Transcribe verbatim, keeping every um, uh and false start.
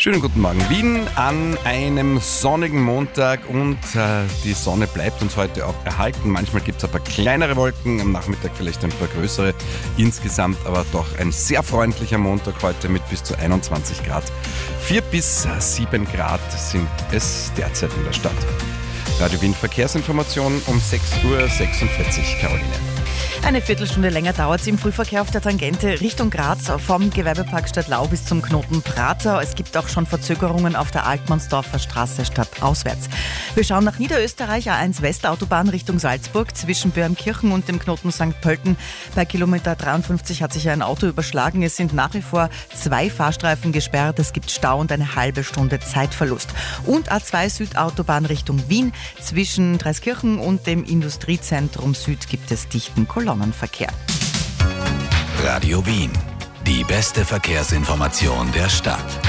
Schönen guten Morgen. Wien an einem sonnigen Montag und äh, die Sonne bleibt uns heute auch erhalten. Manchmal gibt es ein paar kleinere Wolken, am Nachmittag vielleicht ein paar größere. Insgesamt aber doch ein sehr freundlicher Montag heute mit bis zu einundzwanzig Grad. vier bis sieben Grad sind es derzeit in der Stadt. Radio Wien Verkehrsinformation um sechs Uhr sechsundvierzig, Caroline. Eine Viertelstunde länger dauert es im Frühverkehr auf der Tangente Richtung Graz vom Gewerbepark Stadtlau bis zum Knoten Prater. Es gibt auch schon Verzögerungen auf der Altmannsdorfer Straße stadtauswärts. Wir schauen nach Niederösterreich, A eins Westautobahn Richtung Salzburg zwischen Börmkirchen und dem Knoten Sankt Pölten. Bei Kilometer dreiundfünfzig hat sich ein Auto überschlagen. Es sind nach wie vor zwei Fahrstreifen gesperrt. Es gibt Stau und eine halbe Stunde Zeitverlust. Und A zwei Südautobahn Richtung Wien zwischen Dreiskirchen und dem Industriezentrum Süd gibt es dichten Kolonnenverkehr. Radio Wien, die beste Verkehrsinformation der Stadt.